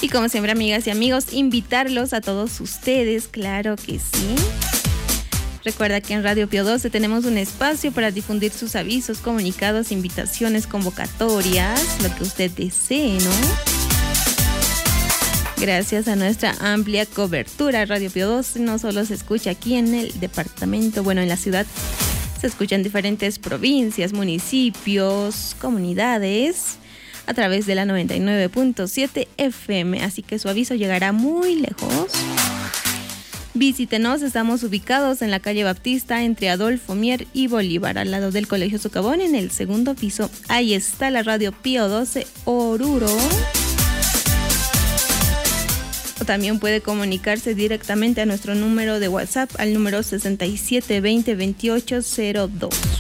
Y como siempre, amigas y amigos, invitarlos a todos ustedes, claro que sí. Recuerda que en Radio Pío 12 tenemos un espacio para difundir sus avisos, comunicados, invitaciones, convocatorias, lo que usted desee, ¿no? Gracias a nuestra amplia cobertura, Radio Pío 12 no solo se escucha aquí en el departamento, bueno, en la ciudad, se escucha en diferentes provincias, municipios, comunidades, a través de la 99.7 FM, así que su aviso llegará muy lejos. Visítenos, estamos ubicados en la calle Baptista entre Adolfo Mier y Bolívar, al lado del Colegio Socavón, en el segundo piso. Ahí está la Radio Pío 12 Oruro. O también puede comunicarse directamente a nuestro número de WhatsApp al número 67202802.